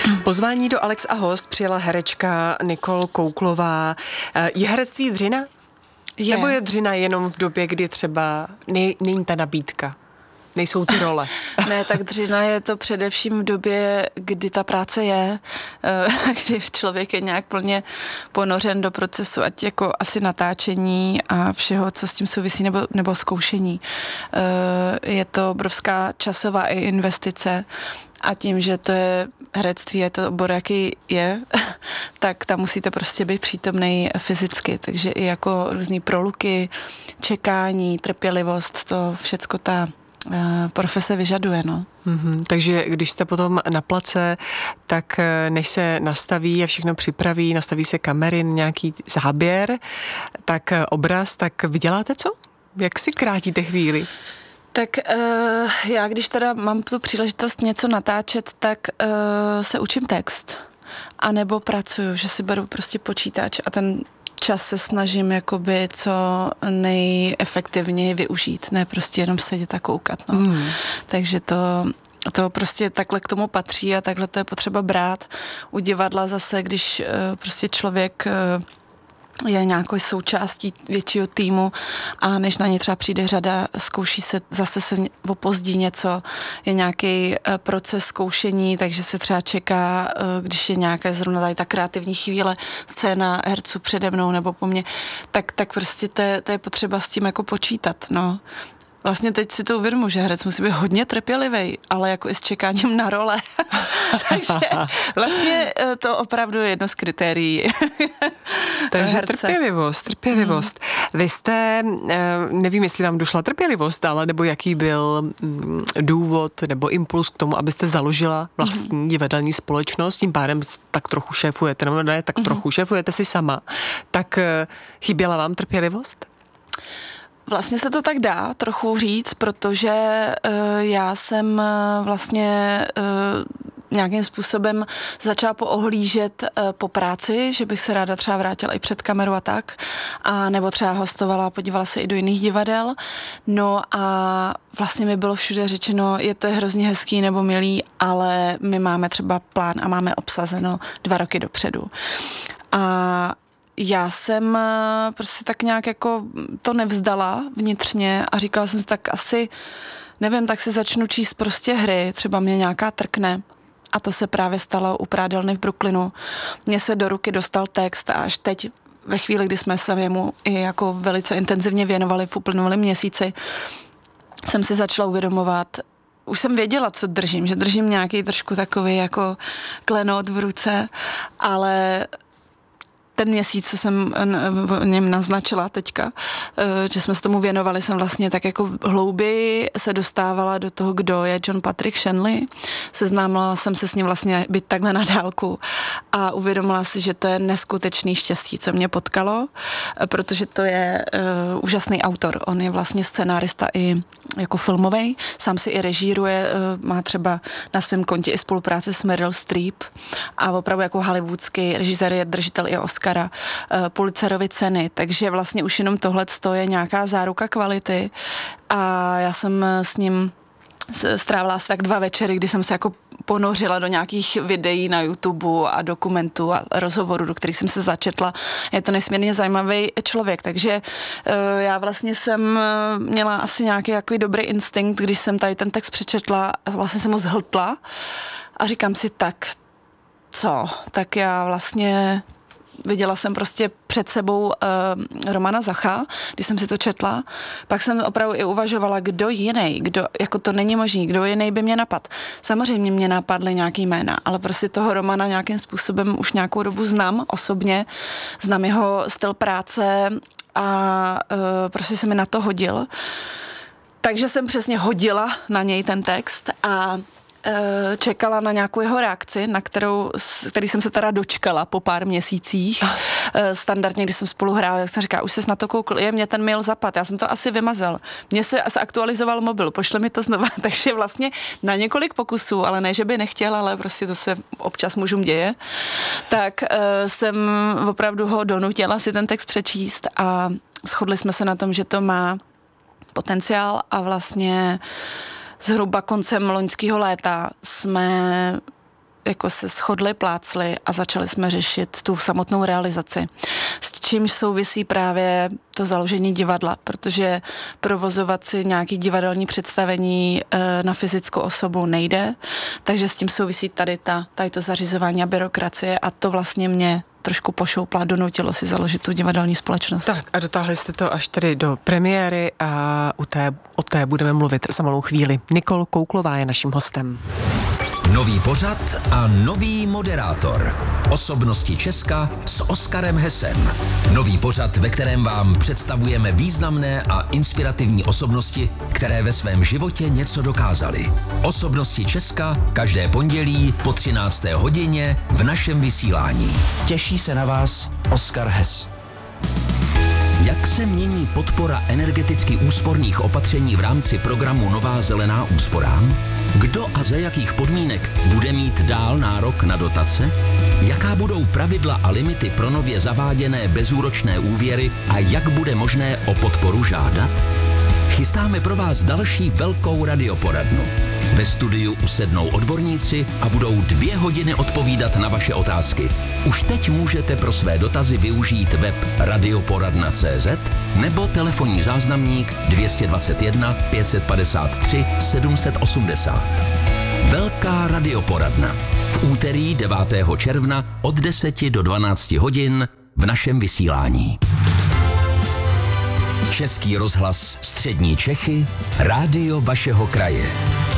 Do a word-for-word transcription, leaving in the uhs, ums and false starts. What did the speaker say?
Pozvání do Alex a host přijela herečka Nicole Kouklová. Je herectví dřina? Je. Nebo je dřina jenom v době, kdy třeba nej, není ta nabídka? Nejsou ty role? Ne, tak dřina je to především v době, kdy ta práce je, kdy člověk je nějak plně ponořen do procesu, ať jako asi natáčení a všeho, co s tím souvisí, nebo, nebo zkoušení. Je to obrovská časová i investice. A tím, že to je herectví, je to obor, jaký je, tak tam musíte prostě být přítomnej fyzicky. Takže i jako různý proluky, čekání, trpělivost, to všecko ta uh, profese vyžaduje, no. Mm-hmm. Takže když jste potom na place, tak než se nastaví a všechno připraví, nastaví se kamery, nějaký záběr, tak obraz, tak vyděláte co? Jak si krátíte chvíli? Tak uh, já, když teda mám tu příležitost něco natáčet, tak uh, se učím text. A nebo pracuju, že si beru prostě počítač a ten čas se snažím jakoby co nejefektivněji využít. Ne prostě jenom sedět a koukat. No. Mm. Takže to... To prostě takhle k tomu patří a takhle to je potřeba brát. U divadla zase, když uh, prostě člověk... Uh, je nějakou součástí většího týmu a než na ně třeba přijde řada, zkouší se, zase se opozdí něco, je nějaký proces zkoušení, takže se třeba čeká, když je nějaká zrovna tady ta kreativní chvíle, scéna herců přede mnou nebo po mně, tak, tak prostě to je, to je potřeba s tím jako počítat, no. Vlastně teď si to uvědomuji, že herec musí být hodně trpělivý, ale jako i s čekáním na role. Takže vlastně to opravdu je jedno z kritérií. Takže herce. trpělivost, trpělivost. Mm. Vy jste, nevím, jestli vám došla trpělivost, ale nebo jaký byl důvod nebo impuls k tomu, abyste založila vlastní mm. divadelní společnost, tím pádem tak trochu šéfujete, nebo ne, tak mm. trochu šéfujete si sama. Tak chyběla vám trpělivost? Vlastně se to tak dá trochu říct, protože uh, já jsem uh, vlastně uh, nějakým způsobem začala poohlížet uh, po práci, že bych se ráda třeba vrátila i před kameru a tak, a nebo třeba hostovala, podívala se i do jiných divadel. No a vlastně mi bylo všude řečeno, je to hrozně hezký nebo milý, ale my máme třeba plán a máme obsazeno dva roky dopředu. A já jsem prostě tak nějak jako to nevzdala vnitřně a říkala jsem si, tak asi, nevím, tak si začnu číst prostě hry, třeba mě nějaká trkne. A to se právě stalo u Prádelny v Brooklynu. Mně se do ruky dostal text a až teď, ve chvíli, kdy jsme se jemu i jako velice intenzivně věnovali v uplynulém měsíci, jsem si začala uvědomovat, už jsem věděla, co držím, že držím nějaký trošku takový jako klenot v ruce, ale ten měsíc, co jsem v něm naznačila teďka, že jsme se tomu věnovali, jsem vlastně tak jako hlouběji se dostávala do toho, kdo je John Patrick Shanley. Seznámila jsem se s ním vlastně být takhle na dálku a uvědomila si, že to je neskutečný štěstí, co mě potkalo, protože to je uh, úžasný autor. On je vlastně scenárista i jako filmovej, sám si i režíruje, uh, má třeba na svém kontě i spolupráce s Meryl Streep a opravdu jako hollywoodský režisér je držitel i Oscara, Pulitzerovy ceny, takže vlastně už jenom tohleto je nějaká záruka kvality a já jsem s ním strávila asi tak dva večery, kdy jsem se jako ponořila do nějakých videí na YouTube a dokumentů a rozhovorů, do kterých jsem se začetla. Je to nesmírně zajímavý člověk, takže uh, já vlastně jsem měla asi nějaký jako dobrý instinkt, když jsem tady ten text přečetla, vlastně jsem ho zhltla a říkám si, tak co? Tak já vlastně viděla jsem prostě před sebou uh, Romana Zacha, když jsem si to četla. Pak jsem opravdu i uvažovala, kdo jiný, kdo, jako to není možný, kdo jiný by mě napad. Samozřejmě mě napadly nějaký jména, ale prostě toho Romana nějakým způsobem už nějakou dobu znám osobně, znám jeho styl práce a uh, prostě se mi na to hodil. Takže jsem přesně hodila na něj ten text a čekala na nějakou jeho reakci, na kterou, který jsem se teda dočkala po pár měsících. Standardně, když jsem spolu hráli, tak jsem říkala, už ses na to koukl, je, mě ten mail zapad, já jsem to asi vymazal. Mně se asi aktualizoval mobil, pošle mi to znova, takže vlastně na několik pokusů, ale ne, že by nechtěla, ale prostě to se občas mužům děje, tak uh, jsem opravdu ho donutila si ten text přečíst a shodli jsme se na tom, že to má potenciál a vlastně zhruba koncem loňského léta jsme jako se shodli, plácli a začali jsme řešit tu samotnou realizaci. S čímž souvisí právě to založení divadla, protože provozovat si nějaký divadelní představení e, na fyzickou osobu nejde, takže s tím souvisí tady, ta, tady to zařizování a byrokracie a to vlastně mě trošku pošoupla, donutilo si založit tu divadelní společnost. Tak a dotáhli jste to až tedy do premiéry a u té, o té budeme mluvit za malou chvíli. Nikol Kouklová je naším hostem. Nový pořad a nový moderátor. Osobnosti Česka s Oskarem Hesem. Nový pořad, ve kterém vám představujeme významné a inspirativní osobnosti, které ve svém životě něco dokázaly. Osobnosti Česka každé pondělí po třinácté hodině v našem vysílání. Těší se na vás Oskar Hes. Jak se mění podpora energeticky úsporných opatření v rámci programu Nová zelená úsporám? Kdo a za jakých podmínek bude mít dál nárok na dotace? Jaká budou pravidla a limity pro nově zaváděné bezúročné úvěry a jak bude možné o podporu žádat? Chystáme pro vás další velkou radioporadnu. Ve studiu usednou odborníci a budou dvě hodiny odpovídat na vaše otázky. Už teď můžete pro své dotazy využít web radioporadna tečka cé zet nebo telefonní záznamník dvě stě dvacet jedna pět set padesát tři sedm set osmdesát. Velká radioporadna v úterý devátého června od deseti do dvanácti hodin v našem vysílání. Český rozhlas Střední Čechy, rádio vašeho kraje.